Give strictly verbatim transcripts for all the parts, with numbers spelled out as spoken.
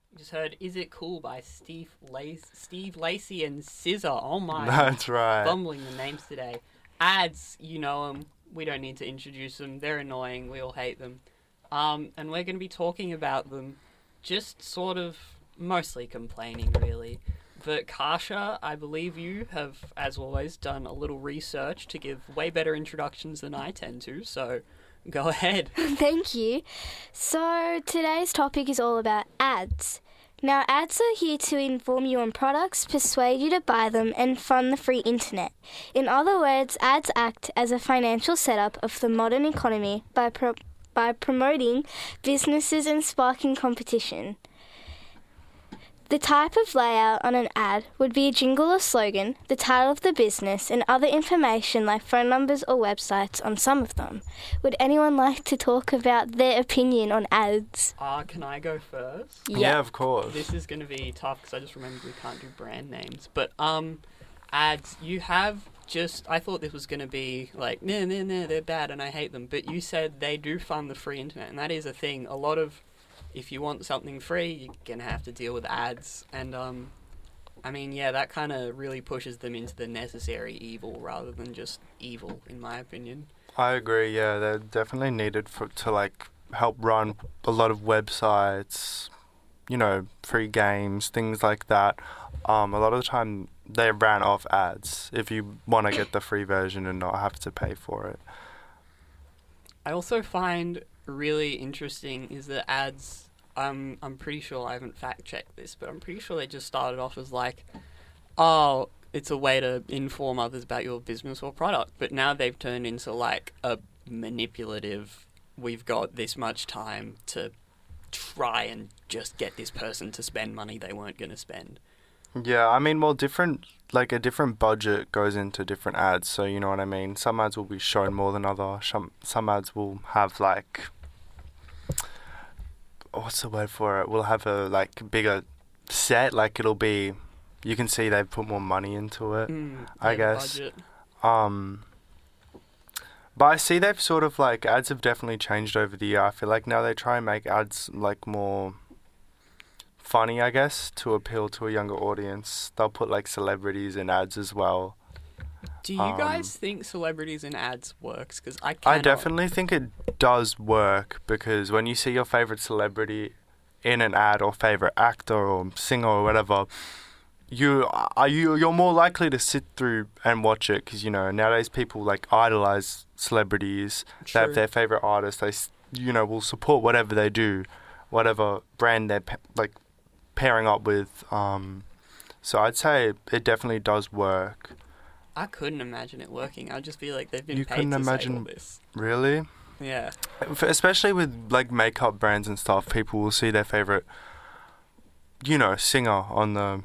Just heard "Is It Cool" by Steve Lace, Steve Lacey and Scissor. Oh my! That's right. Fumbling the names today. Ads, you know them. We don't need to introduce them. They're annoying. We all hate them. Um, and we're going to be talking about them, just sort of mostly complaining, really. But Kasha, I believe you have, as always, done a little research to give way better introductions than I tend to. So, go ahead. Thank you. So today's topic is all about ads. Now, ads are here to inform you on products, persuade you to buy them, and fund the free internet. In other words, ads act as a financial setup of the modern economy by pro- by promoting businesses and sparking competition. The type of layout on an ad would be a jingle or slogan, the title of the business, and other information like phone numbers or websites on some of them. Would anyone like to talk about their opinion on ads? Uh, can I go first? Yeah, of course. This is going to be tough because I just remembered we can't do brand names. But um, ads, you have just... I thought this was going to be like, nah, nah, nah, they're bad and I hate them. But you said they do fund the free internet, and that is a thing. A lot of... If you want something free, you're going to have to deal with ads. And, um, I mean, yeah, that kind of really pushes them into the necessary evil rather than just evil, in my opinion. I agree, yeah. They're definitely needed for to, like, help run a lot of websites, you know, free games, things like that. Um, a lot of the time, they ran off ads if you want to get the free version and not have to pay for it. I also find... really interesting is that ads, um, I'm pretty sure, I haven't fact-checked this, but I'm pretty sure they just started off as like, oh, it's a way to inform others about your business or product, but now they've turned into like a manipulative, we've got this much time to try and just get this person to spend money they weren't going to spend. Yeah, I mean, well, different, like a different budget goes into different ads, so you know what I mean? Some ads will be shown more than other, some, some ads will have like... what's the word for it? We'll have a like bigger set. Like it'll be, you can see they've put more money into it. Mm, I yeah, guess. budget. Um, but I see they've sort of like ads have definitely changed over the year. I feel like now they try and make ads like more funny, I guess, to appeal to a younger audience. They'll put like celebrities in ads as well. Do you Um, guys think celebrities in ads works? Because I I cannot. definitely think it does work because when you see your favorite celebrity in an ad or favorite actor or singer or whatever, you are you you're more likely to sit through and watch it because you know nowadays people like idolize celebrities. They have True. their favorite artists. They s- you know will support whatever they do, whatever brand they're pa- like pairing up with. Um, so I'd say it definitely does work. I couldn't imagine it working. I'd just be like, they've been You paid couldn't to say all imagine- this. Really. Yeah. F- Especially with like makeup brands and stuff, people will see their favorite, you know, singer on the,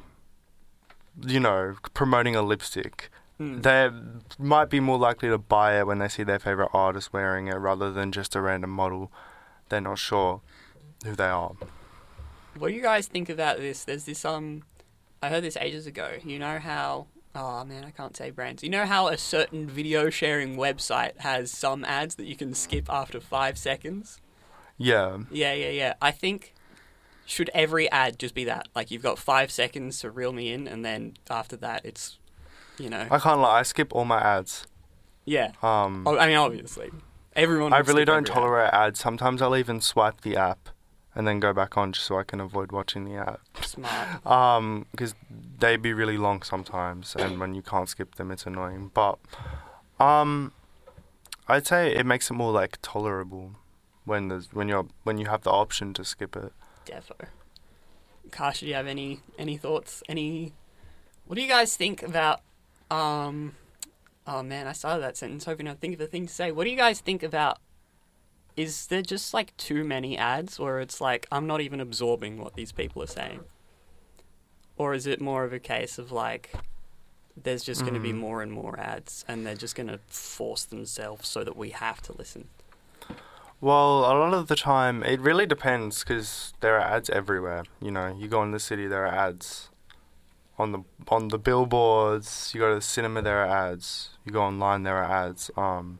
you know, promoting a lipstick. Mm. They might be more likely to buy it when they see their favorite artist wearing it rather than just a random model. They're not sure who they are. What do you guys think about this? There's this, um, I heard this ages ago. You know how, oh man, I can't say brands. You know how a certain video sharing website has some ads that you can skip after five seconds? Yeah. Yeah, yeah, yeah. I think, should every ad just be that? Like, you've got five seconds to reel me in, and then after that, it's, you know. I can't lie, I skip all my ads. Yeah. Um, Oh, I mean, obviously. Everyone I would really skip don't every ad. tolerate ads. Sometimes I'll even swipe the app and then go back on just so I can avoid watching the ad. Smart. Um, because they be really long sometimes, and when you can't skip them, it's annoying. But, um, I'd say it makes it more like tolerable when there's when you're when you have the option to skip it. Defo. Kash, do you have any any thoughts? Any? What do you guys think about? Um, oh man, I started that sentence hoping I'd think of a thing to say. What do you guys think about? Is there just like too many ads, or it's like I'm not even absorbing what these people are saying? Or is it more of a case of like there's just going to be Mm. more and more ads, and they're just going to force themselves so that we have to listen? Well, a lot of the time, it really depends because there are ads everywhere. You know, you go in the city, there are ads. On the on the billboards, you go to the cinema, there are ads. You go online, there are ads. Um,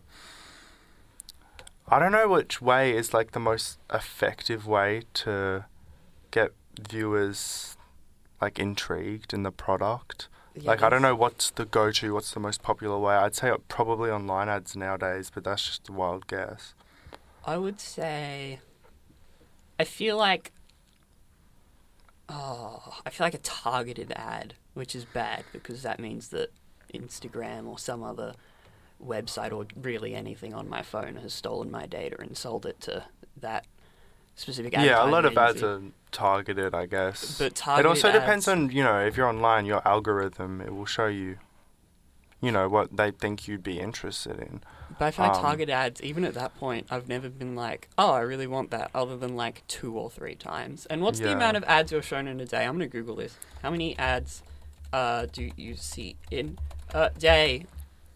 I don't know which way is like the most effective way to get viewers like intrigued in the product. Yeah, Like, I don't there's- know what's the go-to, what's the most popular way. I'd say probably online ads nowadays, but that's just a wild guess. I would say. I feel like. Oh, I feel like a targeted ad, which is bad because that means that Instagram or some other website or really anything on my phone has stolen my data and sold it to that specific Yeah, a lot advertising of ads agency. are targeted, I guess. But It targeted also depends ads- on, you know, if you're online, your algorithm, it will show you, you know, what they think you'd be interested in. But I find Um, target ads, even at that point, I've never been like, oh, I really want that, other than like two or three times. And what's the Yeah. amount of ads you're shown in a day? I'm going to Google this. How many ads uh, do you see in a day?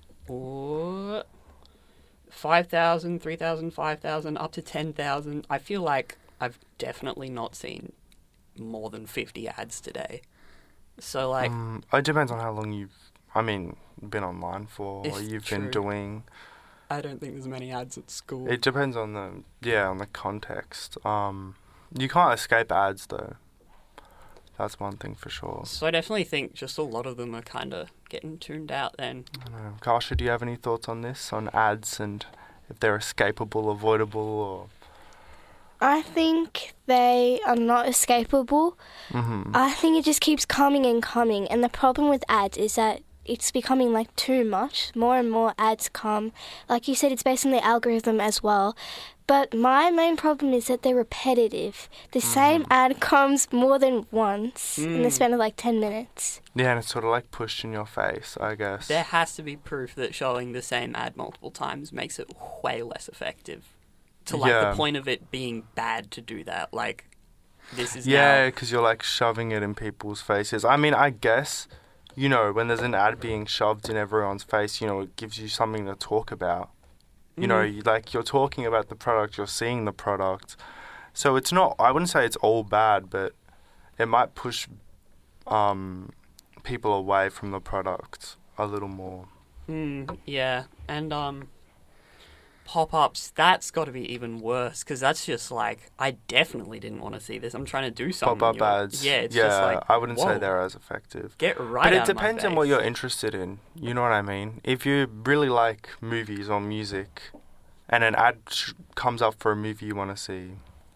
Or five thousand, three thousand, five thousand, up to ten thousand. I feel like I've definitely not seen more than fifty ads today. So, like, um, it depends on how long you've, I mean, been online for, or It's you've true. been doing. I don't think there's many ads at school. It depends on the, yeah, on the context. Um, you can't escape ads, though. That's one thing for sure. So I definitely think just a lot of them are kind of getting tuned out then. I don't know. Kasha, do you have any thoughts on this, on ads and if they're escapable, avoidable, or... I think they are not escapable. Mm-hmm. I think it just keeps coming and coming. And the problem with ads is that it's becoming like too much. More and more ads come. Like you said, it's based on the algorithm as well. But my main problem is that they're repetitive. The same ad comes more than once in the Mm. span of like ten minutes. Yeah, and it's sort of like pushed in your face, I guess. There has to be proof that showing the same ad multiple times makes it way less effective. To like Yeah. the point of it being bad to do that. Like, this is Yeah, now... because you're like shoving it in people's faces. I mean, I guess, you know, when there's an ad being shoved in everyone's face, you know, it gives you something to talk about. You know, Mhm. you, like you're talking about the product, you're seeing the product. So it's not, I wouldn't say it's all bad, but it might push um, people away from the product a little more. Mm, yeah, and um, pop-ups, that's got to be even worse, because that's just like, I definitely didn't want to see this. I'm trying to do something. Pop-up you're- ads. Yeah, it's yeah, just like, I wouldn't say whoa. they're as effective. Get right But it out of my depends on what face. you're interested in. You know what I mean? If you really like movies or music, and an ad sh- comes up for a movie you want to see,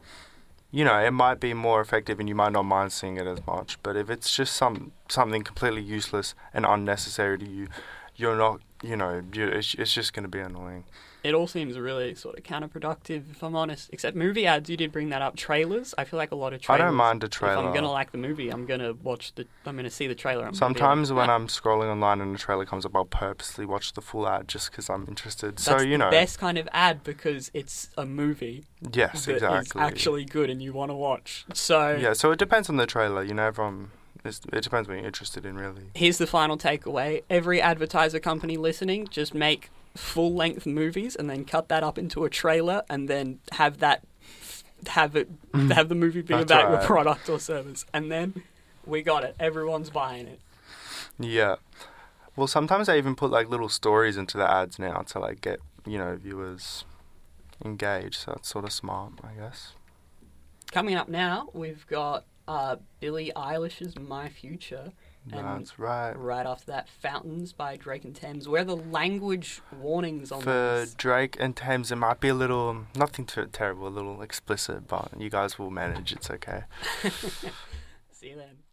you know, it might be more effective, and you might not mind seeing it as much. But if it's just some something completely useless and unnecessary to you, you're not. You know, you, it's, it's just going to be annoying. It all seems really sort of counterproductive, if I'm honest. Except movie ads, you did bring that up. Trailers, I feel like a lot of I trailers. don't mind a If trailer. I'm gonna like the movie, I'm gonna watch the. I'm gonna see the trailer. I'm gonna be Sometimes like, when "Ah." I'm scrolling online and a trailer comes up, I'll purposely watch the full ad just because I'm interested. That's so you know, the best kind of ad because it's a movie yes, that is exactly. actually good and you want to watch. So Yeah, so it depends on the trailer. You know, everyone. It's, it depends what you're interested in, really. here's the final takeaway: every advertiser company listening, just make full-length movies and then cut that up into a trailer and then have that have it have the movie be That's about your right. product or service, and then we got it. Everyone's buying it. Yeah. Well, sometimes I even put like little stories into the ads now to like get, you know, viewers engaged. So it's sort of smart, I guess. Coming up now, we've got uh, Billie Eilish's "My Future." And That's right. right after that, Fountains by Drake and Thames. Where are the language warnings on For this? Drake and Thames, it might be a little, nothing too terrible, a little explicit, but you guys will manage. It's okay. See you then.